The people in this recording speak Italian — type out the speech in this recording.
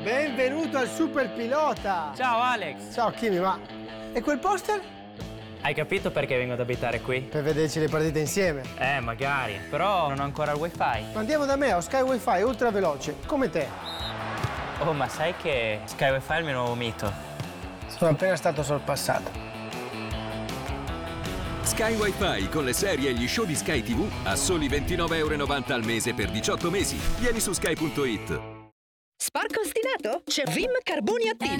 Benvenuto al super pilota. Ciao Alex. Ciao Kimi, ma e quel poster? Hai capito perché vengo ad abitare qui? Per vederci le partite insieme. Magari, però non ho ancora il wifi. Ma andiamo da me, ho Sky Wi-Fi ultra veloce, come te. Oh, ma sai che Sky Wi-Fi è il mio nuovo mito? Sono appena stato sorpassato. Sky Wi-Fi con le serie e gli show di Sky TV a soli 29,90 € al mese per 18 mesi. Vieni su sky.it. Sporco ostinato? C'è Vim Carboni Attivi.